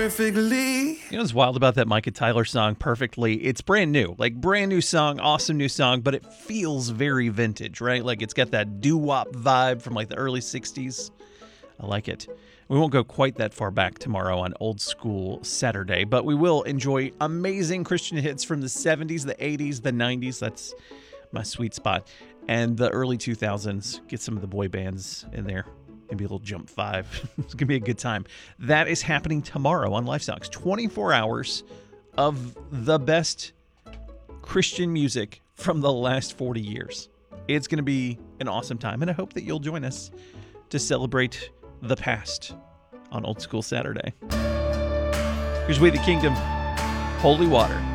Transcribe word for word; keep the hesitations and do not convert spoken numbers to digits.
perfectly. You know what's wild about that Micah Tyler song, Perfectly? It's brand new. Like, brand new song, awesome new song, but it feels very vintage, right? Like, it's got that doo-wop vibe from, like, the early sixties. I like it. We won't go quite that far back tomorrow on Old School Saturday, but we will enjoy amazing Christian hits from the seventies, the eighties, the nineties. That's my sweet spot. And the early two thousands. Get some of the boy bands in there. Maybe a little Jump Five. It's going to be a good time. That is happening tomorrow on Lifestocks. twenty-four hours of the best Christian music from the last forty years. It's going to be an awesome time, and I hope that you'll join us to celebrate the past on Old School Saturday. Here's We the Kingdom, Holy Water.